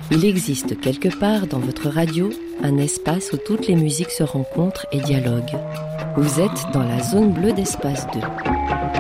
Il existe quelque part dans votre radio un espace où toutes les musiques se rencontrent et dialoguent. Vous êtes dans la zone bleue d'Espace 2.